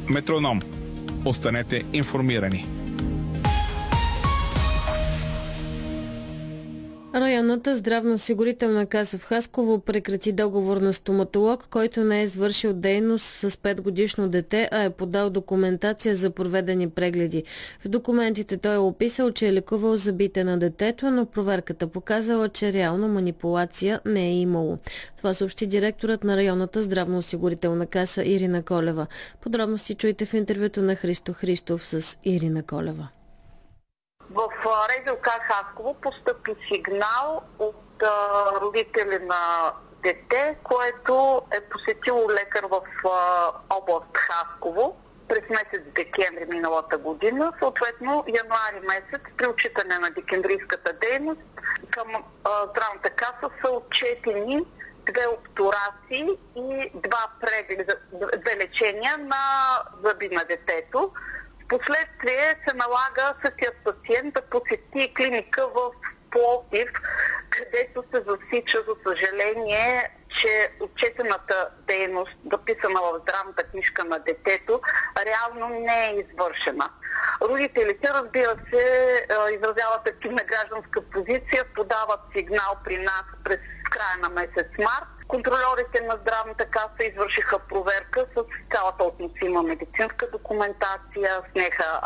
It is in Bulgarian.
Метроном. Останете информирани. Районната здравноосигурителна каса в Хасково прекрати договор на стоматолог, който не е извършил дейност с 5-годишно дете, а е подал документация за проведени прегледи. В документите той е описал, че е лекувал зъбите на детето, но проверката показала, че реално манипулация не е имало. Това съобщи директорът на районната здравноосигурителна каса Ирина Колева. Подробности чуйте в интервюто на Христо Христов с Ирина Колева. В РЗОК Хасково постъпи сигнал от родители на дете, което е посетило лекар в област Хасково през месец декември миналата година. Съответно, януари месец, при отчитане на декемврийската дейност, към здравната каса са отчетени 2 обтурации и 2 лечения на зъби на детето. Впоследствие се налага същият пациент да посети клиника в Пловдив, където се засича, за съжаление, че отчетената дейност, записана в здравната книжка на детето, реално не е извършена. Родителите, разбира се, изразяват активна гражданска позиция, подават сигнал при нас през края на месец март. Контролерите на здравната каса извършиха проверка с цялата относима медицинска документация, снеха